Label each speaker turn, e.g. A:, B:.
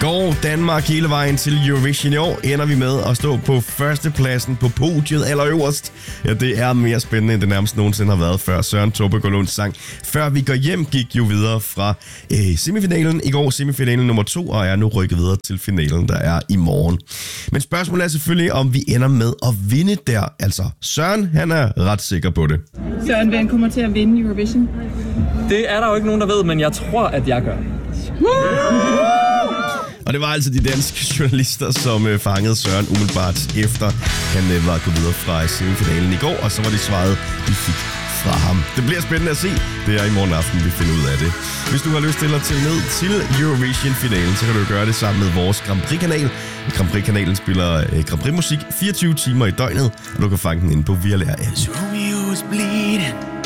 A: Går Danmark hele vejen til Eurovision i år, ender vi med at stå på førstepladsen på podiet allerøverst. Ja, det er mere spændende, end det nærmest nogensinde har været før. Søren Tobbe Lunds sang Før vi går hjem gik jo videre fra semifinalen i går, semifinalen nummer 2, og er nu rykket videre til finalen, der er i morgen. Men spørgsmålet er selvfølgelig, om vi ender med at vinde der. Altså, Søren, han er ret sikker på det.
B: Søren, hvem kommer til at vinde Eurovision?
C: Det er der jo ikke nogen, der ved, men jeg tror, at jeg gør.
A: Og det var altså de danske journalister, som fangede Søren umiddelbart efter han var gået videre fra semifinalen i går, og så var det svaret, vi fik fra ham. Det bliver spændende at se. Det er i morgen aften, vi finder ud af det. Hvis du har lyst til at tælle ned til Eurovision-finalen, så kan du gøre det sammen med vores Grand Prix-kanal. Grand Prix-kanalen spiller Grand Prix-musik 24 timer i døgnet, og du kan fange den inde på Vialer.
D: Romeo's bleeding.